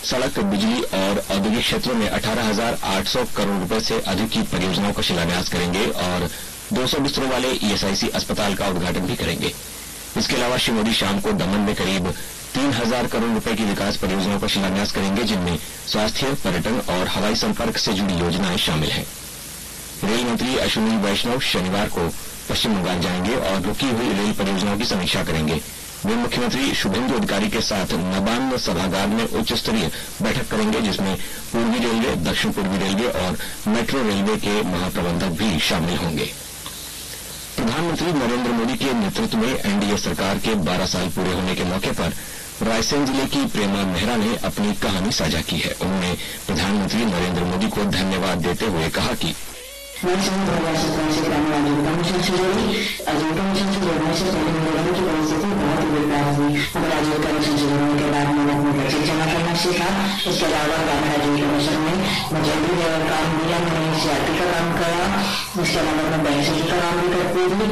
सड़क, बिजली और औद्योगिक क्षेत्रों में 18,800 करोड़ रुपए से अधिक की परियोजनाओं का शिलान्यास करेंगे और 200 बिस्तरों वाले ईएसआईसी अस्पताल का उद्घाटन भी करेंगे। इसके अलावा श्री मोदी शाम को दमन में करीब 3,000 करोड़ रुपए की विकास परियोजनाओं का शिलान्यास करेंगे, जिनमें स्वास्थ्य, पर्यटन और हवाई संपर्क से जुड़ी योजनाएं शामिल हैं। रेल मंत्री अश्विनी वैष्णव शनिवार को पश्चिम बंगाल जाएंगे और रुकी हुई रेल परियोजनाओं की समीक्षा करेंगे। वे मुख्यमंत्री शुभेंदु अधिकारी के साथ नबान सभागार में उच्च स्तरीय बैठक करेंगे, जिसमें पूर्वी रेलवे, दक्षिण पूर्वी रेलवे और मेट्रो रेलवे के महाप्रबंधक भी शामिल होंगे। प्रधानमंत्री नरेंद्र मोदी के नेतृत्व में एनडीए सरकार के 12 साल पूरे होने के मौके पर रायसेन जिले की प्रेमा मेहरा ने अपनी कहानी साझा की है। उन्होंने प्रधानमंत्री नरेंद्र मोदी को धन्यवाद देते हुए कहा कि इसके अलावा मुझे भी काम दिया, मैंने सीआरपी का काम करा, इसके अलावा मैं बैंक का काम भी करती थी।